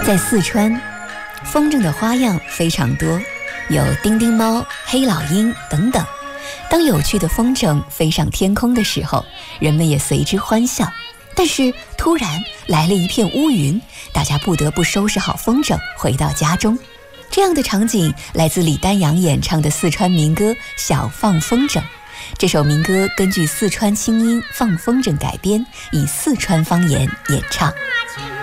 在四川，风筝的花样非常多，有叮叮猫、黑老鹰等等。当有趣的风筝飞上天空的时候，人们也随之欢笑。但是突然来了一片乌云，大家不得不收拾好风筝，回到家中。这样的场景来自李丹阳演唱的四川民歌《小放风筝》。这首民歌根据四川清音放风筝改编，以四川方言演唱。